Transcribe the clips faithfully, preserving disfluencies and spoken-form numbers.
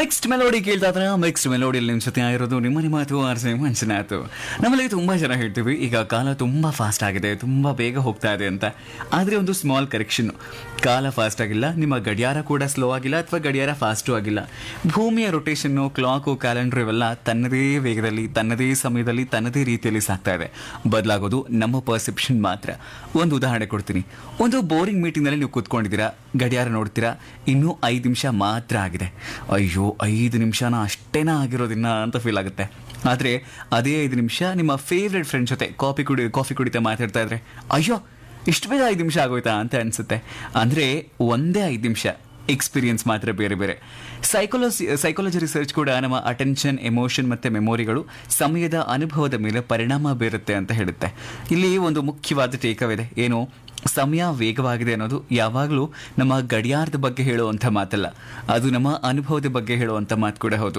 Mixed melody ಕೇಳ್ತಾ ಇದ್ರೆ mixed ಮೆಲೋಡಿಯಲ್ಲಿ ನಿಮ್ಮ ಜೊತೆ ಆಗಿರೋದು ನಿಮ್ಮ ನಿಮ್ಮ ಮಾತು ಆರ್ಸೆ ಮಂಚನಾಥ್. ನಮ್ಮಲ್ಲಿ ತುಂಬಾ ಜನ ಹೇಳ್ತೀವಿ ಈಗ ಕಾಲ ತುಂಬಾ ಫಾಸ್ಟ್ ಆಗಿದೆ, ತುಂಬಾ ಬೇಗ ಹೋಗ್ತಾ ಇದೆ ಅಂತ. ಆದ್ರೆ ಒಂದು ಸ್ಮಾಲ್ ಕರೆಕ್ಷನ್, ಕಾಲ ಫಾಸ್ಟ್ ಆಗಿಲ್ಲ, ನಿಮ್ಮ ಗಡಿಯಾರ ಕೂಡ ಸ್ಲೋ ಆಗಿಲ್ಲ ಅಥವಾ ಗಡಿಯಾರ ಫಾಸ್ಟು ಆಗಿಲ್ಲ. ಭೂಮಿಯ ರೊಟೇಷನ್ನು, ಕ್ಲಾಕು, ಕ್ಯಾಲೆಂಡರ್ ಇವೆಲ್ಲ ತನ್ನದೇ ವೇಗದಲ್ಲಿ, ತನ್ನದೇ ಸಮಯದಲ್ಲಿ, ತನ್ನದೇ ರೀತಿಯಲ್ಲಿ ಸಾಗ್ತಾ ಇದೆ. ಬದಲಾಗೋದು ನಮ್ಮ ಪರ್ಸೆಪ್ಷನ್ ಮಾತ್ರ. ಒಂದು ಉದಾಹರಣೆ ಕೊಡ್ತೀನಿ. ಒಂದು ಬೋರಿಂಗ್ ಮೀಟಿಂಗ್ ನಲ್ಲಿ ನೀವು ಕೂತ್ಕೊಂಡಿದ್ದೀರಾ, ಗಡಿಯಾರ ನೋಡ್ತೀರಾ, ಇನ್ನೂ ಐದು ನಿಮಿಷ ಮಾತ್ರ ಆಗಿದೆ. ಅಯ್ಯೋ, ಐದು ನಿಮಿಷನ ಅಷ್ಟೇನಾ ಆಗಿರೋದಿನ್ನ ಅಂತ ಫೀಲ್ ಆಗುತ್ತೆ. ಆದರೆ ಅದೇ ಐದು ನಿಮಿಷ ನಿಮ್ಮ ಫೇವ್ರೆಟ್ ಫ್ರೆಂಡ್ ಜೊತೆ ಕಾಫಿ ಕುಡಿ ಕಾಫಿ ಕುಡಿತಾ ಮಾತಾಡ್ತಾ ಇದ್ರೆ ಅಯ್ಯೋ ಇಷ್ಟು ಬೇಗ ಐದು ನಿಮಿಷ ಆಗೋಯ್ತಾ ಅಂತ ಅನ್ಸುತ್ತೆ. ಅಂದರೆ ಒಂದೇ ಐದು ನಿಮಿಷ, ಎಕ್ಸ್ಪೀರಿಯನ್ಸ್ ಮಾತ್ರ ಬೇರೆ ಬೇರೆ. ಸೈಕಾಲಜಿ ಸೈಕಾಲಜಿ ರಿಸರ್ಚ್ ಕೂಡ ನಮ್ಮ ಅಟೆನ್ಷನ್, ಎಮೋಷನ್ ಮತ್ತು ಮೆಮೊರಿಗಳು ಸಮಯದ ಅನುಭವದ ಮೇಲೆ ಪರಿಣಾಮ ಬೀರುತ್ತೆ ಅಂತ ಹೇಳುತ್ತೆ. ಇಲ್ಲಿ ಒಂದು ಮುಖ್ಯವಾದ ಟೇಕವಿದೆ, ಏನು ಸಮಯ ವೇಗವಾಗಿದೆ ಅನ್ನೋದು ಯಾವಾಗಲೂ ನಮ್ಮ ಗಡಿಯಾರದ ಬಗ್ಗೆ ಹೇಳುವಂಥ ಮಾತಲ್ಲ, ಅದು ನಮ್ಮ ಅನುಭವದ ಬಗ್ಗೆ ಹೇಳುವಂಥ ಮಾತು ಕೂಡ ಹೌದು.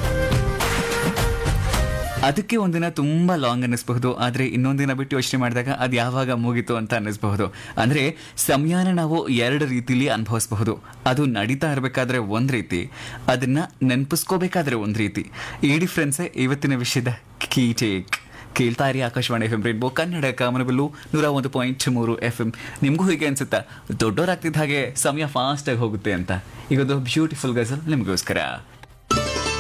ಅದಕ್ಕೆ ಒಂದಿನ ತುಂಬ ಲಾಂಗ್ ಅನ್ನಿಸ್ಬಹುದು, ಆದರೆ ಇನ್ನೊಂದಿನ ಬಿಟ್ಟು ಯೋಚನೆ ಮಾಡಿದಾಗ ಅದು ಯಾವಾಗ ಮುಗೀತು ಅಂತ ಅನ್ನಿಸ್ಬಹುದು. ಅಂದರೆ ಸಮಯನ ನಾವು ಎರಡು ರೀತಿಲಿ ಅನುಭವಿಸಬಹುದು. ಅದು ನಡೀತಾ ಇರಬೇಕಾದ್ರೆ ಒಂದು ರೀತಿ, ಅದನ್ನು ನೆನಪಿಸ್ಕೋಬೇಕಾದ್ರೆ ಒಂದು ರೀತಿ. ಈ ಡಿಫ್ರೆನ್ಸೇ ಇವತ್ತಿನ ವಿಷಯದ ಕೀ ಟೇಕ್. ಕೇಳ್ತಾ ಇರಿ Akashvani F M rainbow Kannada ಕಾಮನಬಿಲ್ಲು ನೂರ ಒಂದು ಪಾಯಿಂಟ್ ಮೂರು ಎಫ್ ಎಂ. ನಿಮಗೂ ಹೀಗೆ ಅನ್ಸುತ್ತಾ ದೊಡ್ಡವರಾಗ್ತಿದ್ದ ಹಾಗೆ ಸಮಯ ಫಾಸ್ಟಾಗಿ ಹೋಗುತ್ತೆ ಅಂತ? ಈಗೊಂದು ಬ್ಯೂಟಿಫುಲ್ ಗಜಲ್ ನಿಮಗೋಸ್ಕರ.